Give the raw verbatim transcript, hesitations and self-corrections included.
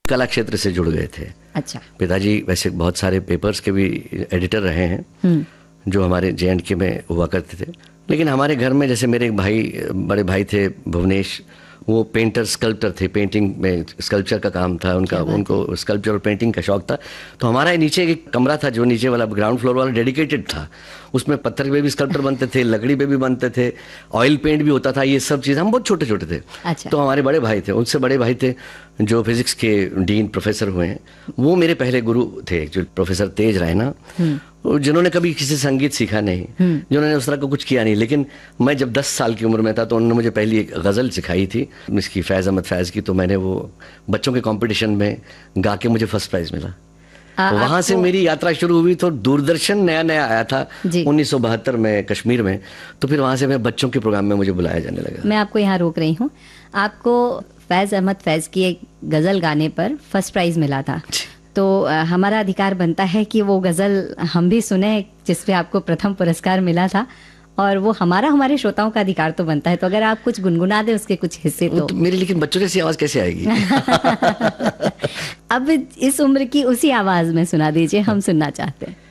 कला क्षेत्र से जुड़ गए थे। अच्छा। पिताजी वैसे बहुत सारे पेपर्स के भी एडिटर रहे हैं जो हमारे जे एंड के में हुआ करते थे, लेकिन हमारे घर में जैसे मेरे एक भाई, बड़े भाई थे भुवनेश, वो पेंटर स्कल्प्टर थे, पेंटिंग में स्कल्पचर का काम था उनका, उनको स्कल्पचर और पेंटिंग का शौक था। तो हमारा नीचे एक कमरा था जो नीचे वाला ग्राउंड फ्लोर वाला डेडिकेटेड था, उसमें पत्थर पे भी स्कल्पचर बनते थे, लकड़ी पे भी बनते थे, ऑयल पेंट भी होता था, ये सब चीज़। हम बहुत छोटे छोटे थे। अच्छा। तो हमारे बड़े भाई थे, उनसे बड़े भाई थे जो फिजिक्स के डीन प्रोफेसर हुए हैं, वो मेरे पहले गुरु थे, जो प्रोफेसर तेज रैना, जिन्होंने कभी किसी संगीत सीखा नहीं, जिन्होंने उस तरह का कुछ किया नहीं। लेकिन मैं जब दस साल की उम्र में था तो उन्होंने मुझे पहली एक गज़ल सिखाई थी इसकी, फैज़ अहमद फैज़ की। तो मैंने वो बच्चों के कंपटीशन में गा के मुझे फर्स्ट प्राइज़ मिला। वहाँ से मेरी यात्रा शुरू हुई। तो दूरदर्शन नया नया आया था उन्नीस सौ बहत्तर में कश्मीर में, तो फिर वहाँ से मैं बच्चों के प्रोग्राम में मुझे बुलाया जाने लगा। मैं आपको यहाँ रोक रही हूँ, आपको फैज़ अहमद फैज़ की एक गज़ल गाने पर फर्स्ट प्राइज़ मिला था, तो हमारा अधिकार बनता है कि वो गज़ल हम भी सुने जिसपे आपको प्रथम पुरस्कार मिला था, और वो हमारा हमारे श्रोताओं का अधिकार तो बनता है। तो अगर आप कुछ गुनगुना दे उसके कुछ हिस्से तो, तो मेरी लेकिन बच्चों जैसी आवाज़ कैसे आएगी? अब इस उम्र की उसी आवाज़ में सुना दीजिए, हम सुनना चाहते हैं।